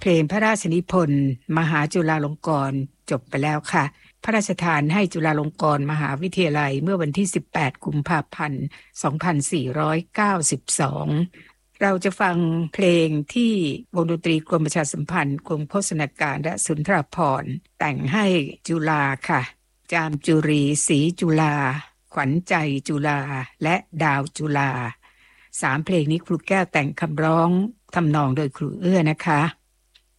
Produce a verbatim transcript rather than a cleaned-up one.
ลงพระราชนิพนธ์มหาจุฬาลงกรณ์จบไปแล้วค่ะพระราชทานให้จุฬาลงกรณ์มหาวิทยาลัยเมื่อวันที่สิบแปดกุมภาพันธ์สองพันสี่ร้อยเก้าสิบสองเราจะฟังเพลงที่วงดนตรีกรมประชาสัมพันธ์กรมโฆษณาการและสุนทรภรณ์แต่งให้จุฬาค่ะจามจุรีศรีจุฬาขวัญใจจุฬาและดาวจุฬาสามเพลงนี้ครูแก้วแต่งคำร้องทำนองโดยครูเอื้อนะคะ